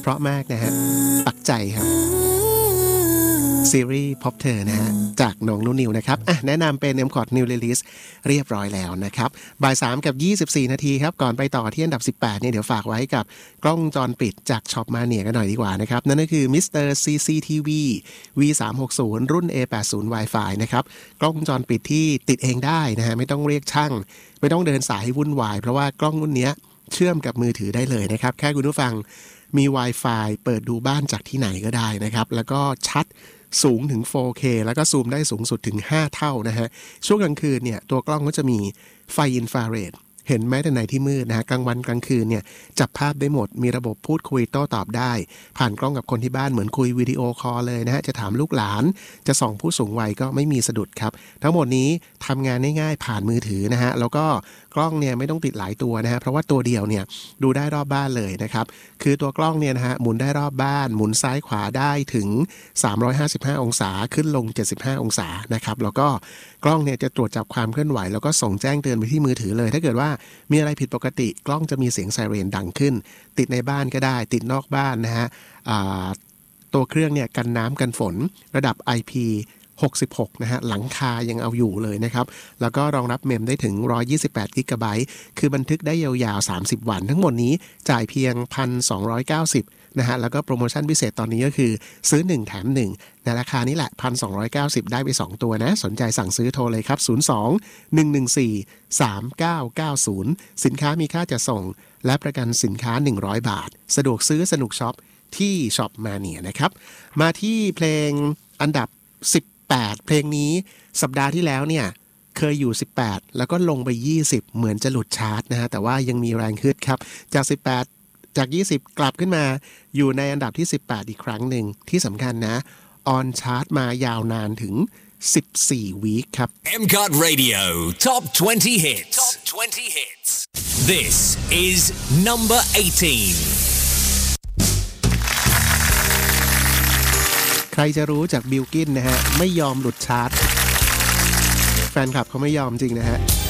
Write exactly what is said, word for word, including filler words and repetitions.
ราะมากนะฮะปักใจครับซีรีส์พบเธอนะฮะจากน้องนุ่นนิวนะครับอ่ะแนะนำเป็น เอ็ม คอ ที New Release เรียบร้อยแล้วนะครับบ่ายสามกับยี่สิบสี่นาทีครับก่อนไปต่อที่อันดับสิบแปดเนี่ยเดี๋ยวฝากไว้กับกล้องวงจรปิดจากช็อปมาเนียกันหน่อยดีกว่านะครับนั่นก็คือ มิสเตอร์ ซี ซี ที วี วี สามหกศูนย์ รุ่น เอ แปดสิบ Wi-Fi นะครับกล้องวงจรปิดที่ติดเองได้นะฮะไม่ต้องเรียกช่างไม่ต้องเดินสายให้วุ่นวายเพราะว่ากล้องรุ่นนี้เชื่อมกับมือถือได้เลยนะครับแค่คุณผู้ฟังมี Wi-Fi เปิดดูบ้านจากที่ไหนก็ได้นะครับแล้วก็ชัดสูงถึง โฟร์เค แล้วก็ซูมได้สูงสุดถึงห้าเท่านะฮะช่วงกลางคืนเนี่ยตัวกล้องก็จะมีไฟอินฟราเรดเห็นแม้แต่ในที่มืดนะฮะกลางวันกลางคืนเนี่ยจับภาพได้หมดมีระบบพูดคุยโต้ตอบได้ผ่านกล้องกับคนที่บ้านเหมือนคุยวิดีโอคอลเลยนะฮะจะถามลูกหลานจะส่องผู้สูงวัยก็ไม่มีสะดุดครับทั้งหมดนี้ทำงานง่ายๆผ่านมือถือนะฮะแล้วก็กล้องเนี่ยไม่ต้องติดหลายตัวนะฮะเพราะว่าตัวเดียวเนี่ยดูได้รอบบ้านเลยนะครับคือตัวกล้องเนี่ยนะฮะหมุนได้รอบบ้านหมุนซ้ายขวาได้ถึงสามร้อยห้าสิบห้าองศาขึ้นลงเจ็ดสิบห้าองศานะครับแล้วก็กล้องเนี่ยจะตรวจจับความเคลื่อนไหวแล้วก็ส่งแจ้งเตือนไปที่มือถือเลยถ้าเกิดว่ามีอะไรผิดปกติกล้องจะมีเสียงไซเรนดังขึ้นติดในบ้านก็ได้ติดนอกบ้านนะฮะตัวเครื่องเนี่ยกันน้ำกันฝนระดับ ไอ พี หกสิบหกนะฮะหลังคายังเอาอยู่เลยนะครับแล้วก็รองรับเมมได้ถึงหนึ่งร้อยยี่สิบแปดกิกะไบต์คือบันทึกได้ยาวๆสามสิบวันทั้งหมดนี้จ่ายเพียง หนึ่งพันสองร้อยเก้าสิบ นะฮะแล้วก็โปรโมชั่นพิเศษตอนนี้ก็คือซื้อหนึ่งแถมหนึ่งในราคานี้แหละ หนึ่งพันสองร้อยเก้าสิบ ได้ไปสองตัวนะสนใจสั่งซื้อโทรเลยครับศูนย์ สอง หนึ่ง หนึ่ง สี่ สาม เก้า เก้า ศูนย์สินค้ามีค่าจัดส่งและประกันสินค้าหนึ่งร้อยบาทสะดวกซื้อสนุกช็อปที่ช็อปมาเนียนะครับมาที่เพลงอันดับสิบแปดเพลงนี้สัปดาห์ที่แล้วเนี่ยเคยอยู่สิบแปดแล้วก็ลงไปยี่สิบเหมือนจะหลุดชาร์ตนะฮะแต่ว่ายังมีแรงฮึดครับจากสิบแปดจากยี่สิบกลับขึ้นมาอยู่ในอันดับที่สิบแปดอีกครั้งหนึ่งที่สำคัญนะออนชาร์ตมายาวนานถึงสิบสี่วีคครับเอ็ม ซี โอ ที Radio Top twenty Hits Top twenty Hits This is number eighteen ใครจะรู้จากบิลกินนะฮะไม่ยอมหลุดชาร์ตแฟนคลับเขาไม่ยอมจริงนะฮะ